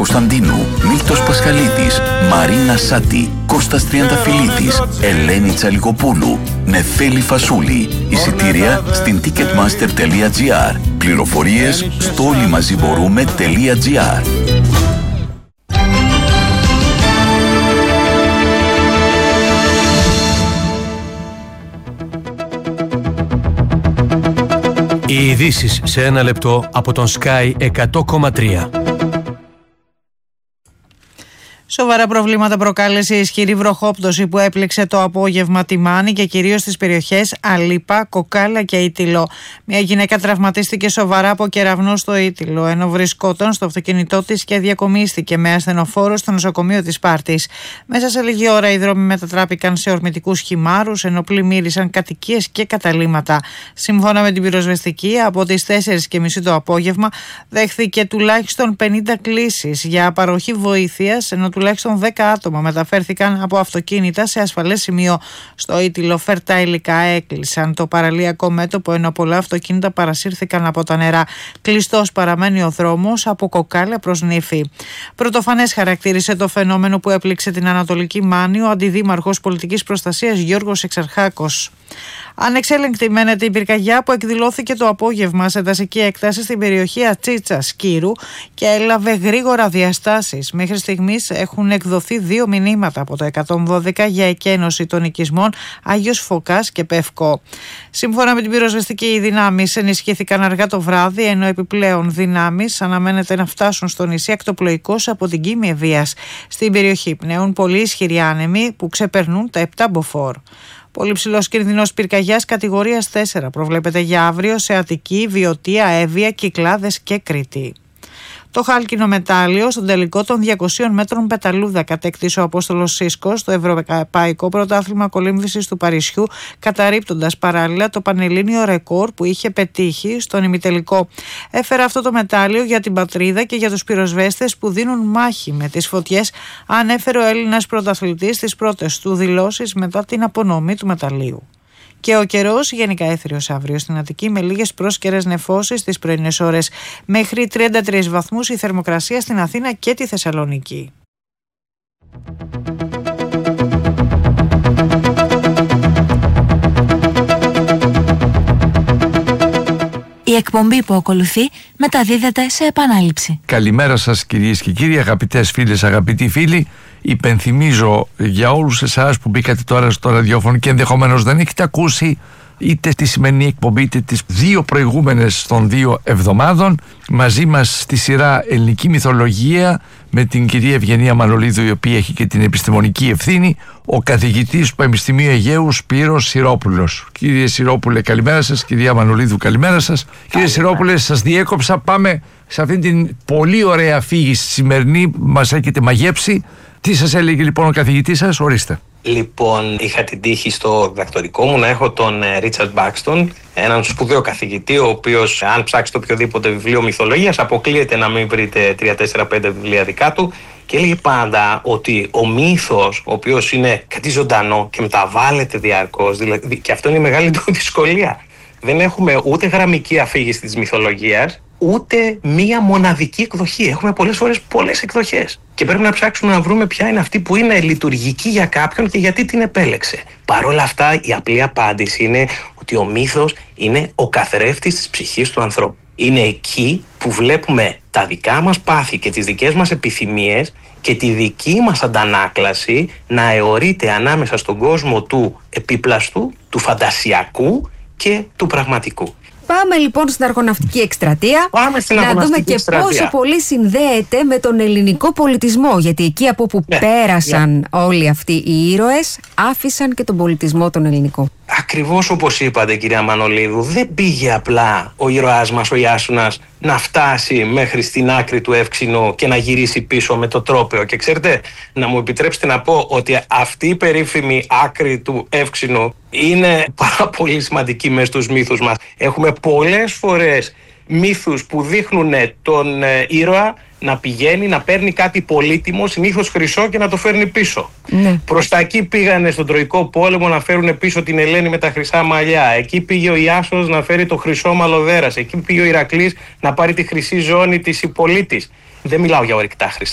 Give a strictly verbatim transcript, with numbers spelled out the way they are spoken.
Κωνσταντίνου, Μίλτος Πασχαλίδης, Μαρίνα Σάτι, Κώστας Τριανταφυλλίδης, Ελένη Τσαλικοπούλου, Νεφέλη Φασούλη. Εισιτήρια στην ticketmaster τελεία gr. Πληροφορίες στο όλοιμαζιμπορούμε.gr. Οι ειδήσεις σε ένα λεπτό από τον Sky εκατό κόμμα τρία. Σοβαρά προβλήματα προκάλεσε η ισχυρή βροχόπτωση που έπληξε το απόγευμα τη Μάνη και κυρίως στις περιοχές Αλίπα, Κοκάλα και Ήτυλο. Μια γυναίκα τραυματίστηκε σοβαρά από κεραυνό στο Ήτυλο, ενώ βρισκόταν στο αυτοκίνητό της και διακομίστηκε με ασθενοφόρο στο νοσοκομείο της Σπάρτης. Μέσα σε λίγη ώρα οι δρόμοι μετατράπηκαν σε ορμητικούς χυμάρους, ενώ πλημμύρισαν κατοικίες και καταλύματα. Σύμφωνα με την πυροσβεστική, από τις τέσσερις και μισή το απόγευμα δέχθηκε τουλάχιστον πενήντα κλήσεις για παροχή βοήθειας, ενώ τουλάχιστον δέκα άτομα μεταφέρθηκαν από αυτοκίνητα σε ασφαλές σημείο στο Ήτυλο. Φερτά υλικά έκλεισαν το παραλιακό μέτωπο, ενώ πολλά αυτοκίνητα παρασύρθηκαν από τα νερά. Κλειστός παραμένει ο δρόμος από Κοκάλα προς Νύφη. Πρωτοφανές χαρακτήρισε το φαινόμενο που έπληξε την Ανατολική Μάνη ο αντιδήμαρχος πολιτικής προστασίας Γιώργος Εξαρχάκος. Ανεξέλεγκτη μένεται η πυρκαγιά που εκδηλώθηκε το απόγευμα σε δασική έκταση στην περιοχή Ατσίτσας Κύρου και έλαβε γρήγορα διαστάσεις. Μέχρι στιγμής έχουν εκδοθεί δύο μηνύματα από το εκατόν δώδεκα για εκένωση των οικισμών Άγιος Φωκάς και Πευκό. Σύμφωνα με την πυροσβεστική, οι δυνάμεις ενισχύθηκαν αργά το βράδυ, ενώ επιπλέον δυνάμεις αναμένεται να φτάσουν στο νησί ακτοπλοϊκώς από την Κίμη Ευβοίας. Στην περιοχή πνέουν πολύ ισχυροί άνεμοι που ξεπερνούν τα επτά μποφόρ. Πολύ ψηλός κίνδυνος πυρκαγιάς κατηγορίας τέσσερα προβλέπεται για αύριο σε Αττική, Βιωτία, Εύβοια, Κυκλάδες και Κρήτη. Το χάλκινο μετάλλιο στον τελικό των διακοσίων μέτρων πεταλούδα κατέκτησε ο Απόστολος Σίσκος στο Ευρωπαϊκό Πρωτάθλημα Κολύμβησης του Παρισιού, καταρρίπτοντας παράλληλα το πανελλήνιο ρεκόρ που είχε πετύχει στον ημιτελικό. Έφερε αυτό το μετάλλιο για την πατρίδα και για τους πυροσβέστες που δίνουν μάχη με τις φωτιές, ανέφερε ο Έλληνας πρωταθλητής στις πρώτες του δηλώσεις μετά την απονομή του μεταλλίου. Και ο καιρός γενικά έθριος αύριο στην Αττική με λίγες πρόσκαιρες νεφώσεις στις πρωινές ώρες. Μέχρι τριάντα τρεις βαθμούς η θερμοκρασία στην Αθήνα και τη Θεσσαλονίκη. Η εκπομπή που ακολουθεί μεταδίδεται σε επανάληψη. Καλημέρα σας κυρίες και κύριοι, αγαπητές φίλες, αγαπητοί φίλοι. Υπενθυμίζω για όλους εσάς που μπήκατε τώρα στο ραδιόφωνο και ενδεχομένως δεν έχετε ακούσει είτε τη σημερινή εκπομπή είτε τις δύο προηγούμενες των δύο εβδομάδων, μαζί μας στη σειρά Ελληνική Μυθολογία με την κυρία Ευγενία Μανολίδου, η οποία έχει και την επιστημονική ευθύνη, ο καθηγητής του Πανεπιστημίου Αιγαίου Σπύρος Συρόπουλος. Κύριε Συρόπουλε, καλημέρα σας. Κυρία Μανολίδου, καλημέρα σας. Κύριε Συρόπουλε, σας διέκοψα. Πάμε σε αυτήν την πολύ ωραία αφήγηση σημερινή που μας έχετε μαγέψει. Τι σας έλεγε λοιπόν ο καθηγητής σας, ορίστε. Λοιπόν, είχα την τύχη στο διδακτορικό μου να έχω τον Ρίτσαρντ Μπάξτον, έναν σπουδαίο καθηγητή, ο οποίος, αν ψάξετε οποιοδήποτε βιβλίο μυθολογίας, αποκλείεται να μην βρείτε τρία τέσσερα πέντε βιβλία δικά του. Και έλεγε πάντα ότι ο μύθος, ο οποίος είναι κάτι ζωντανό και μεταβάλλεται διαρκώς, δηλαδή, και αυτό είναι η μεγάλη του δυσκολία. Δεν έχουμε ούτε γραμμική αφήγηση της μυθολογίας, ούτε μία μοναδική εκδοχή. Έχουμε πολλές φορές πολλές εκδοχές. Και πρέπει να ψάξουμε να βρούμε ποια είναι αυτή που είναι λειτουργική για κάποιον και γιατί την επέλεξε. Παρ' όλα αυτά, η απλή απάντηση είναι ότι ο μύθος είναι ο καθρέφτης της ψυχής του ανθρώπου. Είναι εκεί που βλέπουμε τα δικά μας πάθη και τις δικές μας επιθυμίες και τη δική μας αντανάκλαση να αιωρείται ανάμεσα στον κόσμο του επίπλαστου, του φαντασιακού και του πραγματικού. Πάμε λοιπόν στην αργοναυτική εκστρατεία. Πάμε στην να δούμε και εκστρατεία. Πόσο πολύ συνδέεται με τον ελληνικό πολιτισμό. Γιατί εκεί από που yeah, πέρασαν yeah. όλοι αυτοί οι ήρωες, άφησαν και τον πολιτισμό τον ελληνικό. Ακριβώς όπως είπατε, κυρία Μανολίδου, δεν πήγε απλά ο ήρωάς μας, ο Ιάσουνας, να φτάσει μέχρι στην άκρη του Εύξηνου και να γυρίσει πίσω με το τρόπαιο. Και ξέρετε, να μου επιτρέψετε να πω ότι αυτή η περίφημη άκρη του Εύξηνου είναι πάρα πολύ σημαντική μες στους μύθους μας. Έχουμε πολλές φορές μύθους που δείχνουν τον ε, ήρωα να πηγαίνει, να παίρνει κάτι πολύτιμο, συνήθως χρυσό, και να το φέρνει πίσω. Ναι. Προς τα εκεί πήγανε στον Τροϊκό Πόλεμο να φέρουν πίσω την Ελένη με τα χρυσά μαλλιά. Εκεί πήγε ο Ιάσος να φέρει το χρυσό μαλλοδέρας. Εκεί πήγε ο Ηρακλής να πάρει τη χρυσή ζώνη της Ιππολίτης. Δεν μιλάω για ορυκτά χρυσά.